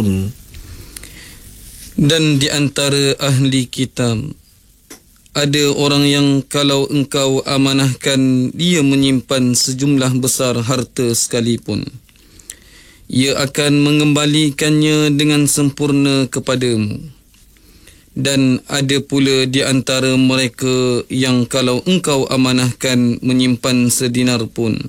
sekalipun. Dan di antara ahli kitab ada orang yang kalau engkau amanahkan dia menyimpan sejumlah besar harta sekalipun, ia akan mengembalikannya dengan sempurna kepadamu. Dan ada pula di antara mereka yang kalau engkau amanahkan menyimpan sedinar pun,